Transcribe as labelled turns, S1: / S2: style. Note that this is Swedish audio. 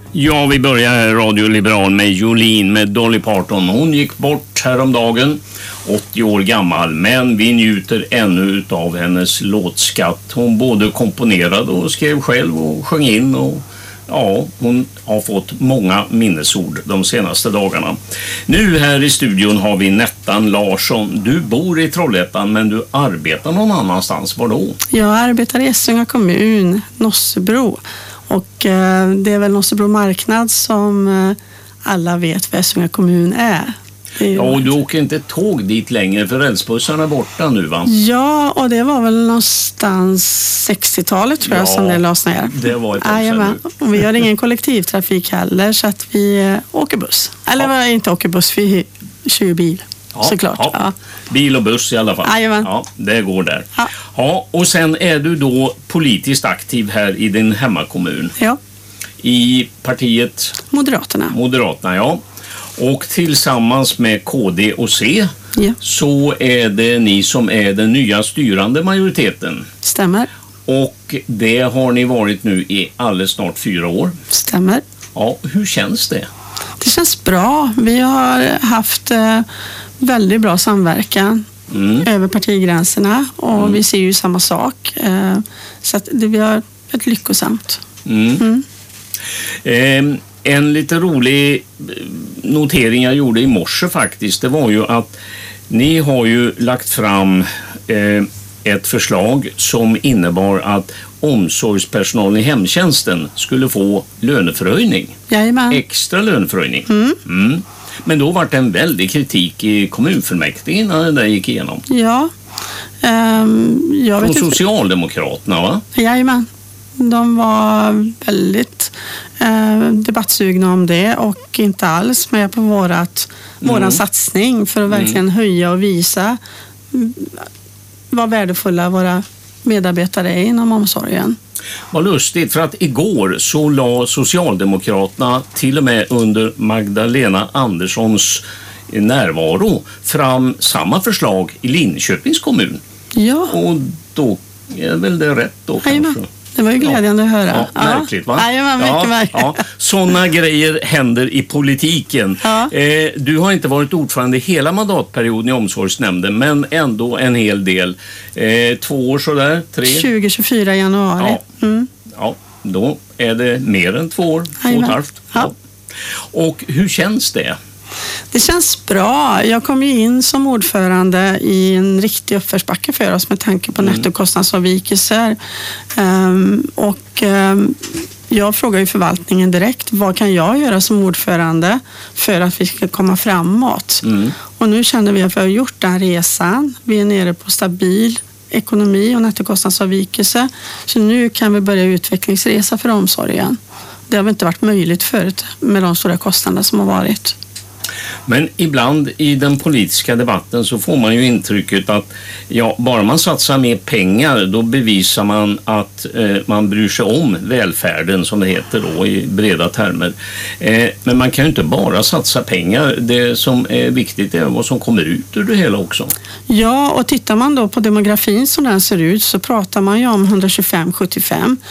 S1: Ja, vi börjar här Radio Liberal med Jolene med Dolly Parton. Hon gick bort häromdagen, 80 år gammal, men vi njuter ännu av hennes låtskatt. Hon både komponerade och skrev själv och sjöng in och ja, hon har fått många minnesord de senaste dagarna. Nu här i studion har vi Nettan Larsson. Du bor i Trollhättan men du arbetar någon annanstans. Var då?
S2: Jag arbetar i Essunga kommun, Nossebro. Och det är väl Nossebro marknad som alla vet vad Essunga kommun är.
S1: Ja, och du åker inte tåg dit längre för rälsbussarna är borta nu, va?
S2: Ja, och det var väl någonstans 60-talet tror jag som det lades ner.
S1: Det var ett tag sedan nu.
S2: Och vi har ingen kollektivtrafik heller så att vi åker buss. Eller inte åker buss, vi kör bil.
S1: Ja,
S2: såklart.
S1: Ja.
S2: Ja.
S1: Bil och buss i alla fall.
S2: Jajamän.
S1: Ja, det går där.
S2: Ja.
S1: Ja, och sen är du då politiskt aktiv här i din hemmakommun.
S2: Ja.
S1: I partiet Moderaterna, ja. Och tillsammans med KD och C så är det ni som är den nya styrande majoriteten.
S2: Stämmer.
S1: Och det har ni varit nu i alldeles snart 4 år.
S2: Stämmer.
S1: Ja, hur känns det?
S2: Det känns bra. Vi har haft väldigt bra samverkan över partigränserna och vi ser ju samma sak. Så att vi har ett lyckosamt.
S1: En lite rolig notering jag gjorde i morse faktiskt, det var ju att ni har ju lagt fram ett förslag som innebar att omsorgspersonalen i hemtjänsten skulle få löneförhöjning.
S2: Jajamän.
S1: Extra löneförhöjning. Men då var det en väldig kritik i kommunfullmäktige när det där gick igenom.
S2: Ja.
S1: Från Socialdemokraterna, va?
S2: Jajamän. De var väldigt debattsugna om det och inte alls med på våran satsning för att verkligen höja och visa vad värdefulla våra medarbetare är inom omsorgen.
S1: Vad lustigt, för att igår så la Socialdemokraterna till och med under Magdalena Anderssons närvaro fram samma förslag i Linköpings kommun.
S2: Ja.
S1: Och då är väl det rätt då kanske.
S2: Det var ju glädjande att höra.
S1: Ja, märkligt, va?
S2: Ja.
S1: Sådana grejer händer i politiken.
S2: Ja.
S1: Du har inte varit ordförande hela mandatperioden i omsorgsnämnden, men ändå en hel del. 2 år sådär, 3?
S2: 2024 januari.
S1: Ja, då är det mer än 2 år, 2,5. Ja. Och hur känns det?
S2: Det känns bra. Jag kom ju in som ordförande i en riktig uppförsbacke för oss med tanke på nettokostnadsavvikelser. Jag frågar ju förvaltningen direkt, vad kan jag göra som ordförande för att vi ska komma framåt? Och nu känner vi att vi har gjort den resan. Vi är nere på stabil ekonomi och nettokostnadsavvikelse. Så nu kan vi börja utvecklingsresa för omsorgen. Det har väl inte varit möjligt förut med de stora kostnader som har varit.
S1: Men ibland i den politiska debatten så får man ju intrycket att bara man satsar mer pengar då bevisar man att man bryr sig om välfärden som det heter då i breda termer. Men man kan ju inte bara satsa pengar. Det som är viktigt är vad som kommer ut ur det hela också. Ja, och tittar man då på demografin som den ser ut så pratar man ju om 125-75.